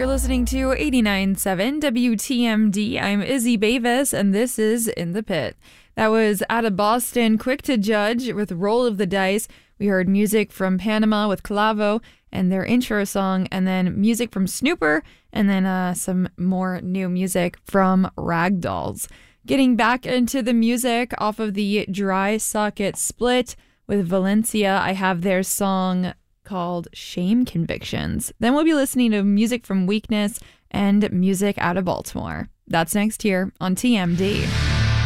You're listening to 89.7 WTMD. I'm Izzy Bavis, and this is In the Pit. That was out of Boston, Quick to Judge with Roll of the Dice. We heard music from Panama with Clavo and their intro song, and then music from Snooper, and then some more new music from Ragdolls. Getting back into the music off of the Dry Socket split with Valencia, I have their song called Shame Convictions. Then we'll be listening to music from Weakness and music out of Baltimore. That's next here on TMD.